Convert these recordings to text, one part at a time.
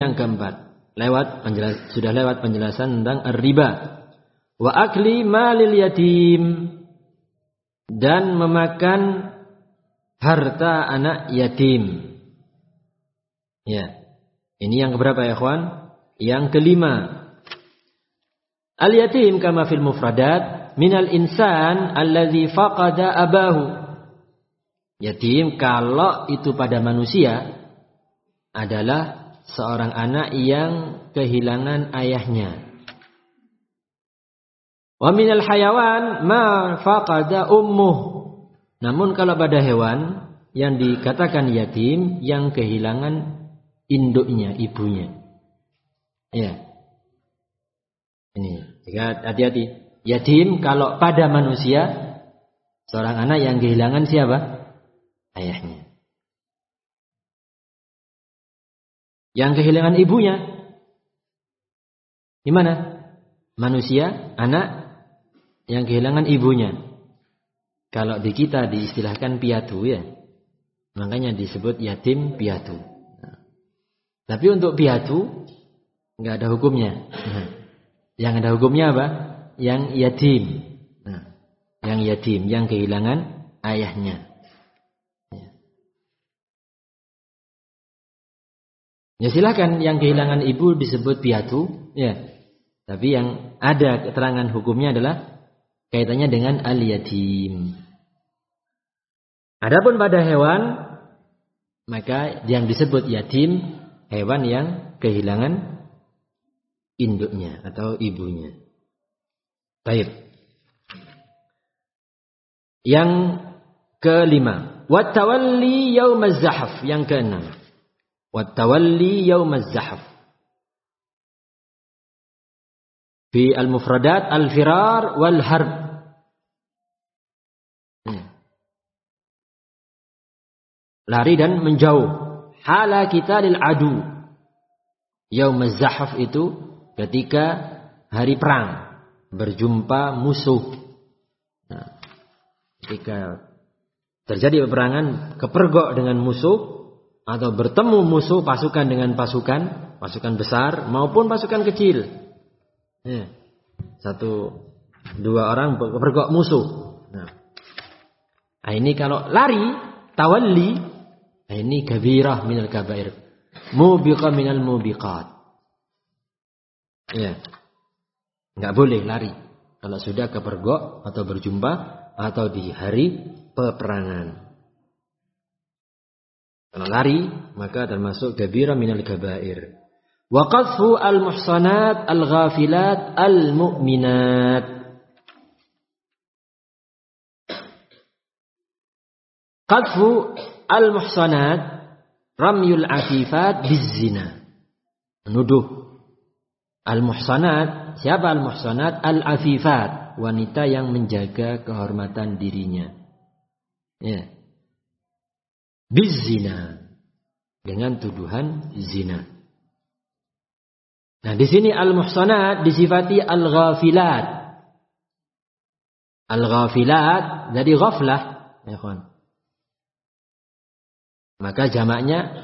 Yang keempat, sudah lewat penjelasan tentang riba. Wa akli malil yatim, dan memakan harta anak yatim. Ya. Ini yang keberapa ya ikhwan? Yang kelima. Al yatim kama fil mufradat minal insan allazi faqada abahu. Yatim kalau itu pada manusia adalah seorang anak yang kehilangan ayahnya. Wa minal hayawan ma faqada ummuh. Namun kalau pada hewan yang dikatakan yatim yang kehilangan induknya, ibunya. Ya. Ini, hati-hati. Yatim kalau pada manusia seorang anak yang kehilangan siapa? Ayahnya. Yang kehilangan ibunya gimana? Manusia, anak yang kehilangan ibunya. Kalau di kita diistilahkan piatu ya. Makanya disebut yatim piatu. Nah. Tapi untuk piatu enggak ada hukumnya. Nah. Yang ada hukumnya apa? Yang yatim. Nah. Yang yatim, yang kehilangan ayahnya. Ya silakan yang kehilangan ibu disebut piatu, ya. Tapi yang ada keterangan hukumnya adalah kaitannya dengan al-yatim. Adapun pada hewan, maka yang disebut yatim hewan yang kehilangan induknya atau ibunya. Baik. Yang kelima, wat tawalli yaumaz zahf, yang keenam. Wattawalli yaumaz zahf. Fi al-mufradat al-firar wal harb. Lari dan menjauh. Hala kita lil adu. Yaumaz zahf itu ketika hari perang, berjumpa musuh. Nah, ketika terjadi peperangan, kepergok dengan musuh, atau bertemu musuh pasukan dengan pasukan besar maupun pasukan kecil. Ya. 1-2 orang bergok musuh. Nah, ini kalau lari, tawalli, ini kabirah minal kabair. Mubiqah minal mubiqat. Ya. Enggak boleh lari kalau sudah kepergok atau berjumpa atau di hari peperangan. Kalau lari, maka termasuk kabirah minal kabair. Wa qadhfu al-muhsanat al-ghafilat al-mu'minat. Qadhfu al-muhsanat ramyul afifat bizina. Menuduh al-muhsanat, siapa al-muhsanat? Al-afifat, wanita yang menjaga kehormatan dirinya. Ya. Bizina, dengan tuduhan zina. Nah, di sini al-muhsanat disifati al-ghafilat. Al-ghafilat dari ghaflah, ya kawan. Maka jamaknya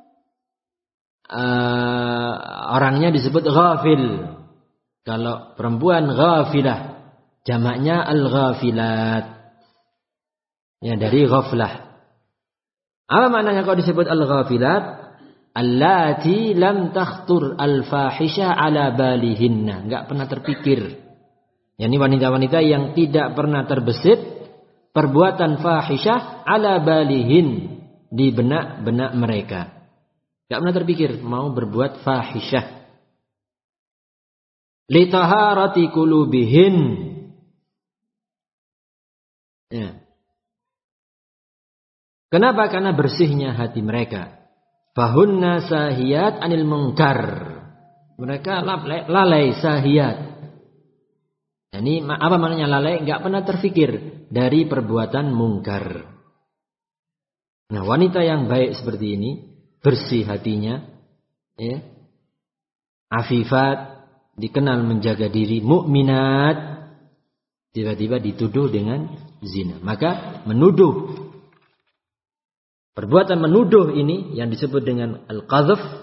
orangnya disebut ghafil. Kalau perempuan ghafilah, jamaknya al-ghafilat. Ya, dari ghaflah. Apa maknanya kalau disebut al-ghafilat? Allati lam takhtur al-fahisha ala balihinna. Enggak pernah terpikir. Yani wanita-wanita yang tidak pernah terbesit perbuatan fahisyah ala balihin, di benak-benak mereka. Enggak pernah terpikir mau berbuat fahisyah. Li taharati qulubihin. Ya. Kenapa? Karena bersihnya hati mereka. Fahunna sahiyat anil munkar. Mereka lalai sahiyat. Ini apa maknanya lalai? Enggak pernah terfikir dari perbuatan mungkar. Nah, wanita yang baik seperti ini, bersih hatinya, ya. Afifat, dikenal menjaga diri, mukminat, tiba-tiba dituduh dengan zina. Maka menuduh, perbuatan menuduh ini yang disebut dengan al-qadhf,